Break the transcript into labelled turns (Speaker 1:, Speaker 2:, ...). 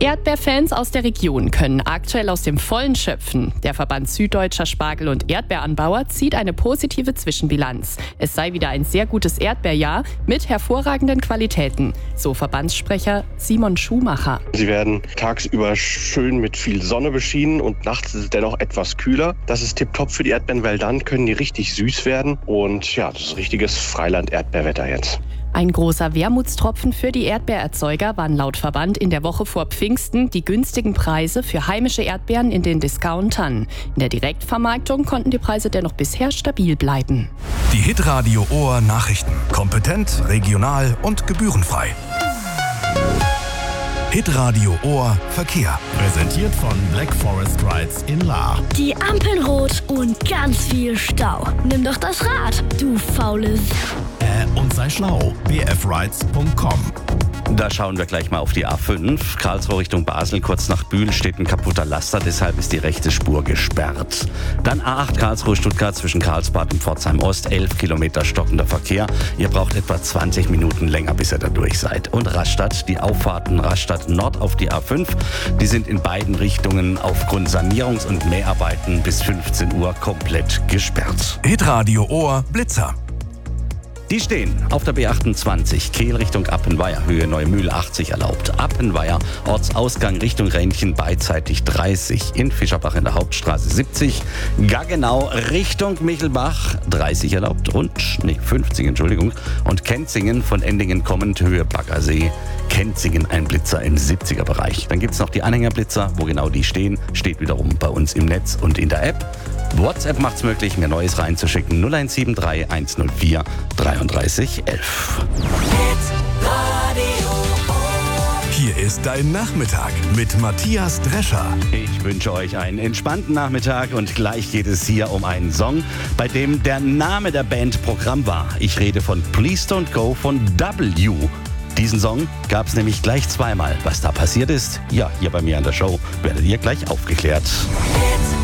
Speaker 1: Erdbeerfans aus der Region können aktuell aus dem Vollen schöpfen. Der Verband Süddeutscher Spargel- und Erdbeeranbauer zieht eine positive Zwischenbilanz. Es sei wieder ein sehr gutes Erdbeerjahr mit hervorragenden Qualitäten, so Verbandssprecher Simon Schumacher.
Speaker 2: Sie werden tagsüber schön mit viel Sonne beschienen und nachts ist es dennoch etwas kühler. Das ist tipptopp für die Erdbeeren, weil dann können die richtig süß werden. Und ja, das ist richtiges Freiland-Erdbeerwetter jetzt.
Speaker 1: Ein großer Wermutstropfen für die Erdbeererzeuger waren laut Verband in der Woche vor Pfingsten die günstigen Preise für heimische Erdbeeren in den Discountern. In der Direktvermarktung konnten die Preise dennoch bisher stabil bleiben.
Speaker 3: Die Hitradio Ohr Nachrichten. Kompetent, regional und gebührenfrei. Hitradio Ohr Verkehr.
Speaker 4: Präsentiert von Black Forest Rides in Lahr.
Speaker 5: Die Ampeln rot und ganz viel Stau. Nimm doch das Rad, du faules.
Speaker 4: Und sei schlau. bfrides.com.
Speaker 6: Da schauen wir gleich mal auf die A5. Karlsruhe Richtung Basel, kurz nach Bühl steht ein kaputter Laster, deshalb ist die rechte Spur gesperrt. Dann A8 Karlsruhe-Stuttgart zwischen Karlsbad und Pforzheim Ost, 11 Kilometer stockender Verkehr. Ihr braucht etwa 20 Minuten länger, bis ihr da durch seid. Und Rastatt, die Auffahrten Rastatt Nord auf die A5, die sind in beiden Richtungen aufgrund Sanierungs- und Mäharbeiten bis 15 Uhr komplett gesperrt.
Speaker 3: Hitradio Ohr Blitzer.
Speaker 6: Die stehen auf der B28, Kehl Richtung Appenweier, Höhe Neumühl 80 erlaubt. Appenweier, Ortsausgang Richtung Rähnchen beidseitig 30. In Fischerbach in der Hauptstraße 70. Gaggenau Richtung Michelbach 30 erlaubt. 50, Entschuldigung. Und Kenzingen von Endingen kommend, Höhe Baggersee. Kenzingen ein Blitzer im 70er Bereich. Dann gibt es noch die Anhängerblitzer, wo genau die stehen. Steht wiederum bei uns im Netz und in der App. WhatsApp macht es möglich, mir Neues reinzuschicken. 0173 104 33 11.
Speaker 3: Hier ist dein Nachmittag mit Matthias Drescher.
Speaker 6: Ich wünsche euch einen entspannten Nachmittag und gleich geht es hier um einen Song, bei dem der Name der Band Programm war. Ich rede von Please Don't Go von W. Diesen Song gab es nämlich gleich zweimal. Was da passiert ist, ja, hier bei mir an der Show werdet ihr gleich aufgeklärt.